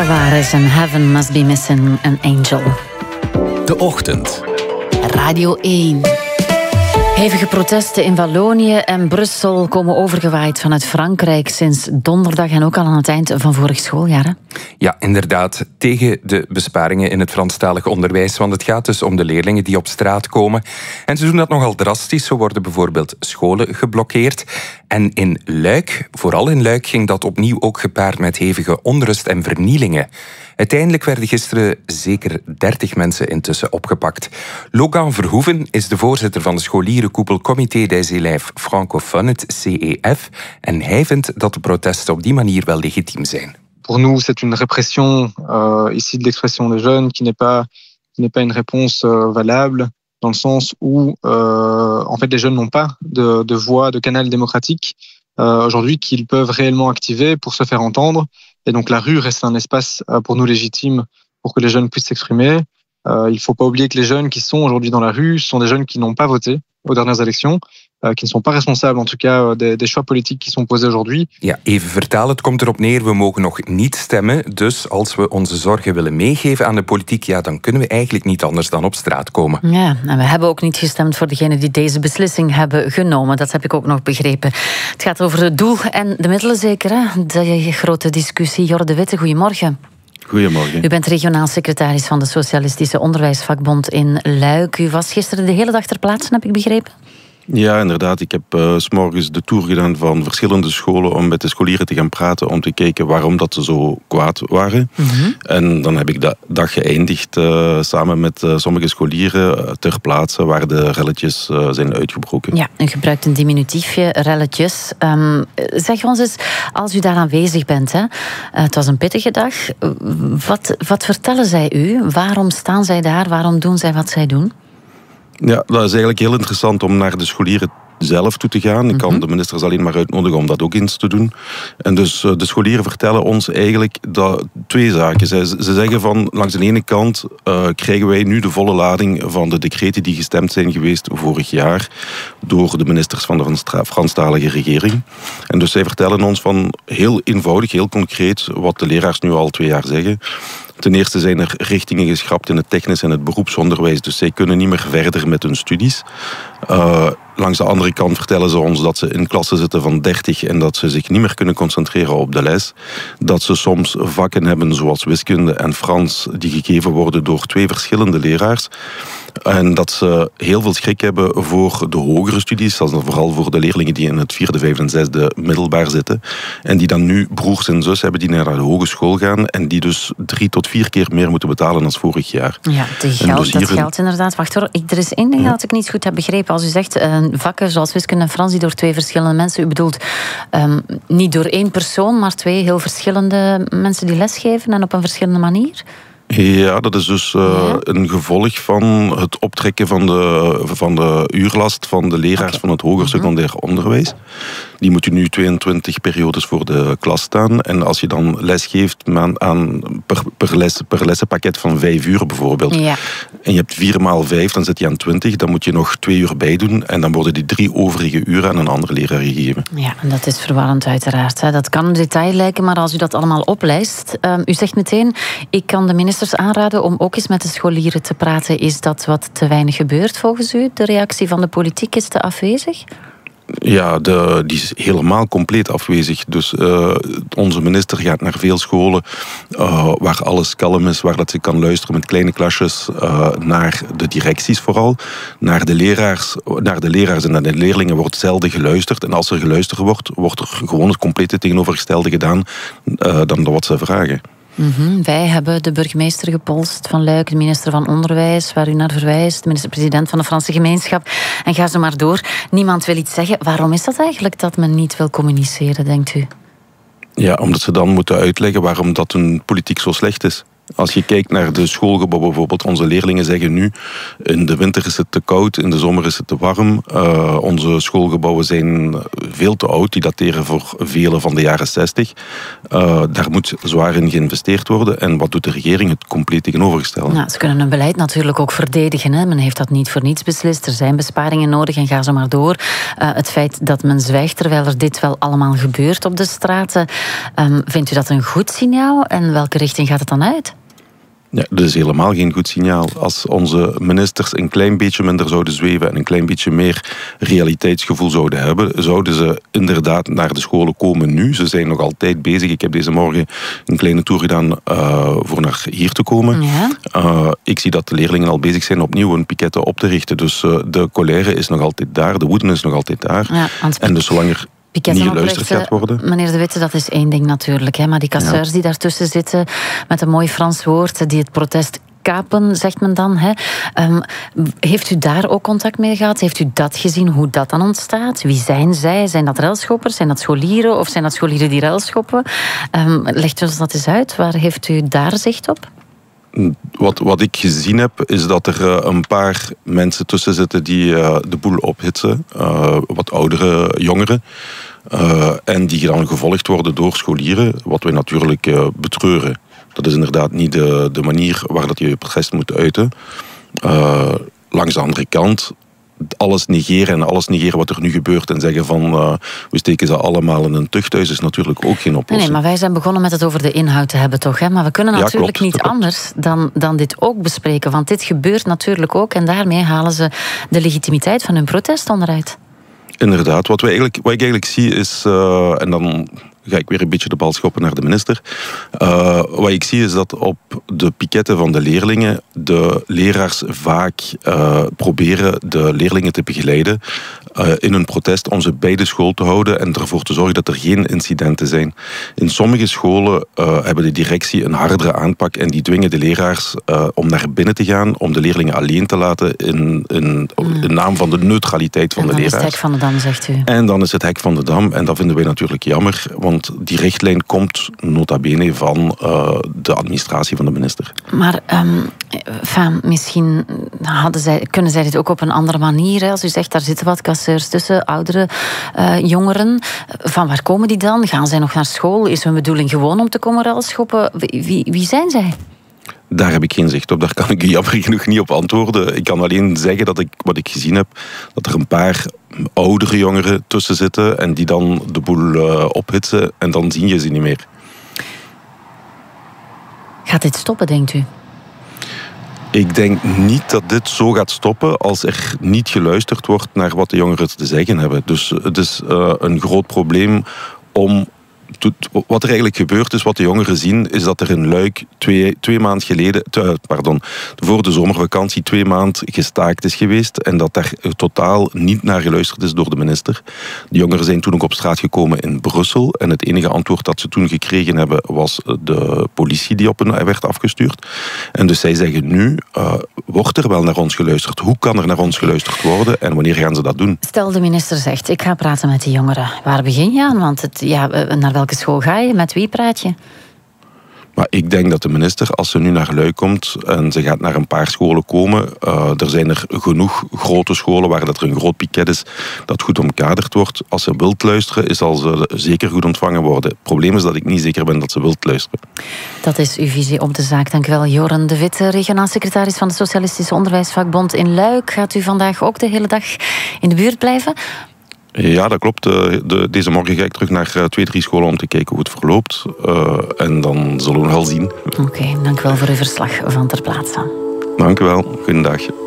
Tavares en Heaven Must Be Missing an Angel. De Ochtend. Radio 1. Hevige protesten in Wallonië en Brussel komen overgewaaid vanuit Frankrijk sinds donderdag en ook al aan het eind van vorig schooljaar. Hè? Ja, inderdaad. Tegen de besparingen in het Franstalig onderwijs. Want het gaat dus om de leerlingen die op straat komen. En ze doen dat nogal drastisch. Zo worden bijvoorbeeld scholen geblokkeerd. En in Luik, vooral in Luik, ging dat opnieuw ook gepaard met hevige onrust en vernielingen. Uiteindelijk werden gisteren zeker 30 mensen intussen opgepakt. Logan Verhoeven is de voorzitter van de scholierenkoepel Comité des élèves francophones, het CEF. En hij vindt dat de protesten op die manier wel legitiem zijn. Pour nous, c'est une répression ici de l'expression des jeunes qui n'est pas une réponse valable, dans le sens où en fait les jeunes n'ont pas de voix, de canal démocratique aujourd'hui qu'ils peuvent réellement activer pour se faire entendre. Et donc la rue reste un espace pour nous légitime pour que les jeunes puissent s'exprimer. Il ne faut pas oublier que les jeunes qui sont aujourd'hui dans la rue sont des jeunes qui n'ont pas voté aux dernières élections, qui ne sont pas responsables en tout cas des choix politiques qui sont posés aujourd'hui. Ja, even vertalen, het komt erop neer, we mogen nog niet stemmen. Dus als we onze zorgen willen meegeven aan de politiek, ja, dan kunnen we eigenlijk niet anders dan op straat komen. Ja, en we hebben ook niet gestemd voor degenen die deze beslissing hebben genomen. Dat heb ik ook nog begrepen. Het gaat over het doel en de middelen zeker, hè? De grote discussie. Jorre de Witte, goedemorgen. Goedemorgen. U bent regionaal secretaris van de Socialistische Onderwijsvakbond in Luik. U was gisteren de hele dag ter plaatse, heb ik begrepen? Ja, inderdaad. Ik heb 's morgens de tour gedaan van verschillende scholen om met de scholieren te gaan praten, om te kijken waarom dat ze zo kwaad waren. Mm-hmm. En dan heb ik de dag geëindigd samen met sommige scholieren ter plaatse waar de relletjes zijn uitgebroken. Ja, u gebruikt een diminutiefje, relletjes. Zeg ons eens, als u daar aanwezig bent, hè, het was een pittige dag, wat vertellen zij u? Waarom staan zij daar? Waarom doen zij wat zij doen? Ja, dat is eigenlijk heel interessant om naar de scholieren zelf toe te gaan. Ik kan de ministers alleen maar uitnodigen om dat ook eens te doen. En dus de scholieren vertellen ons eigenlijk twee zaken. Ze zeggen van, langs de ene kant krijgen wij nu de volle lading van de decreten die gestemd zijn geweest vorig jaar door de ministers van de Franstalige regering. En dus zij vertellen ons van heel eenvoudig, heel concreet wat de leraars nu al 2 jaar zeggen. Ten eerste zijn er richtingen geschrapt in het technisch en het beroepsonderwijs, dus zij kunnen niet meer verder met hun studies. Langs de andere kant vertellen ze ons dat ze in klassen zitten van 30 en dat ze zich niet meer kunnen concentreren op de les. Dat ze soms vakken hebben zoals wiskunde en Frans die gegeven worden door 2 verschillende leraars. En dat ze heel veel schrik hebben voor de hogere studies, dat is vooral voor de leerlingen die in het 4e, 5e en 6e middelbaar zitten. En die dan nu broers en zus hebben die naar de hogeschool gaan en die dus 3 tot 4 keer meer moeten betalen dan vorig jaar. Ja, dat geldt inderdaad. Wacht hoor, er is één ding dat ik niet goed heb begrepen. Als u zegt vakken zoals wiskunde en Frans die door 2 verschillende mensen, u bedoelt niet door 1 persoon, maar 2 heel verschillende mensen die lesgeven en op een verschillende manier? Ja, dat is dus een gevolg van het optrekken van de uurlast van de leraars van het hoger secundair onderwijs. Die moeten nu 22 periodes voor de klas staan. En als je dan les geeft per lessenpakket van 5 uur bijvoorbeeld. Ja. En je hebt 4 maal 5, dan zit je aan 20. Dan moet je nog 2 uur bij doen. En dan worden die 3 overige uren aan een andere leraar gegeven. Ja, en dat is verwarrend uiteraard. Hè. Dat kan een detail lijken, maar als u dat allemaal oplijst. U zegt meteen, ik kan de ministers aanraden om ook eens met de scholieren te praten. Is dat wat te weinig gebeurt volgens u? De reactie van de politiek is te afwezig? Ja, die is helemaal compleet afwezig. Dus onze minister gaat naar veel scholen waar alles kalm is, waar dat ze kan luisteren met kleine klasjes, naar de directies vooral, naar de leraars en naar de leerlingen wordt zelden geluisterd. En als er geluisterd wordt er gewoon het complete tegenovergestelde gedaan dan wat ze vragen. Mm-hmm. Wij hebben de burgemeester gepolst van Luik, de minister van Onderwijs, waar u naar verwijst, de minister-president van de Franse gemeenschap. En ga zo maar door. Niemand wil iets zeggen. Waarom is dat eigenlijk dat men niet wil communiceren, denkt u? Ja, omdat ze dan moeten uitleggen waarom dat hun politiek zo slecht is. Als je kijkt naar de schoolgebouwen bijvoorbeeld, onze leerlingen zeggen nu, in de winter is het te koud, in de zomer is het te warm. Onze schoolgebouwen zijn veel te oud, die dateren voor vele van de jaren 60. Daar moet zwaar in geïnvesteerd worden. En wat doet de regering? Het compleet tegenovergestelde. Ja, ze kunnen hun beleid natuurlijk ook verdedigen. Hè. Men heeft dat niet voor niets beslist. Er zijn besparingen nodig en ga zo maar door. Het feit dat men zwijgt terwijl er dit wel allemaal gebeurt op de straten. Vindt u dat een goed signaal? En welke richting gaat het dan uit? Ja, dat is helemaal geen goed signaal. Als onze ministers een klein beetje minder zouden zweven en een klein beetje meer realiteitsgevoel zouden hebben, zouden ze inderdaad naar de scholen komen nu. Ze zijn nog altijd bezig. Ik heb deze morgen een kleine tour gedaan voor naar hier te komen. Ja. Ik zie dat de leerlingen al bezig zijn opnieuw een piketten op te richten. Dus de colère is nog altijd daar, de woede is nog altijd daar. Ja, en dus zolang er niet geluisterd gaat worden. Meneer De Witte, dat is één ding natuurlijk. Hè, maar die casseurs die daartussen zitten, met een mooi Frans woord, die het protest kapen, zegt men dan. Hè. Heeft u daar ook contact mee gehad? Heeft u dat gezien, hoe dat dan ontstaat? Wie zijn zij? Zijn dat relschoppers? Zijn dat scholieren? Of zijn dat scholieren die relschoppen? Legt u ons dat eens uit. Waar heeft u daar zicht op? Wat ik gezien heb, is dat er een paar mensen tussen zitten die de boel ophitsen. Wat oudere jongeren. En die dan gevolgd worden door scholieren. Wat wij natuurlijk betreuren. Dat is inderdaad niet de manier waar dat je protest moet uiten. Langs de andere kant, alles negeren wat er nu gebeurt en zeggen van we steken ze allemaal in een tuchthuis is natuurlijk ook geen oplossing. Nee, maar wij zijn begonnen met het over de inhoud te hebben toch, hè? Maar we kunnen natuurlijk niet anders dan dit ook bespreken, want dit gebeurt natuurlijk ook en daarmee halen ze de legitimiteit van hun protest onderuit. Inderdaad, wat ik eigenlijk zie is, en dan ga ik weer een beetje de bal schoppen naar de minister. Wat ik zie is dat op de piketten van de leerlingen de leraars vaak proberen de leerlingen te begeleiden in hun protest om ze bij de school te houden en ervoor te zorgen dat er geen incidenten zijn. In sommige scholen hebben de directie een hardere aanpak en die dwingen de leraars om naar binnen te gaan, om de leerlingen alleen te laten in naam van de neutraliteit van de leraars. En dan is het hek van de dam, zegt u. En dan is het hek van de dam en dat vinden wij natuurlijk jammer, want die richtlijn komt nota bene van de administratie van de minister. Maar misschien kunnen zij dit ook op een andere manier. Hè? Als u zegt, daar zitten wat casseurs tussen, oudere jongeren. Van waar komen die dan? Gaan zij nog naar school? Is hun bedoeling gewoon om te komen relschoppen? Wie zijn zij? Daar heb ik geen zicht op. Daar kan ik jammer genoeg niet op antwoorden. Ik kan alleen zeggen dat wat ik gezien heb, dat er een paar oudere jongeren tussen zitten en die dan de boel ophitsen en dan zie je ze niet meer. Gaat dit stoppen, denkt u? Ik denk niet dat dit zo gaat stoppen als er niet geluisterd wordt naar wat de jongeren te zeggen hebben. Dus het is een groot probleem om... Wat er eigenlijk gebeurt is, wat de jongeren zien, is dat er in Luik twee maanden geleden, voor de zomervakantie 2 maanden gestaakt is geweest en dat daar totaal niet naar geluisterd is door de minister. De jongeren zijn toen ook op straat gekomen in Brussel en het enige antwoord dat ze toen gekregen hebben was de politie die op hen werd afgestuurd. En dus zij zeggen nu, wordt er wel naar ons geluisterd? Hoe kan er naar ons geluisterd worden en wanneer gaan ze dat doen? Stel de minister zegt, ik ga praten met de jongeren. Waar begin je aan? Want naar welke school ga je? Met wie praat je? Maar ik denk dat de minister, als ze nu naar Luik komt en ze gaat naar een paar scholen komen, er zijn er genoeg grote scholen waar dat er een groot piket is dat goed omkaderd wordt. Als ze wilt luisteren, zal ze zeker goed ontvangen worden. Het probleem is dat ik niet zeker ben dat ze wilt luisteren. Dat is uw visie op de zaak. Dank u wel, Joren de Witte, regionaal secretaris van de Socialistische Onderwijsvakbond in Luik. Gaat u vandaag ook de hele dag in de buurt blijven? Ja, dat klopt. Deze morgen ga ik terug naar 2-3 scholen om te kijken hoe het verloopt. En dan zullen we wel zien. Oké, dank u wel voor uw verslag van ter plaatse. Dank u wel. Goedendag.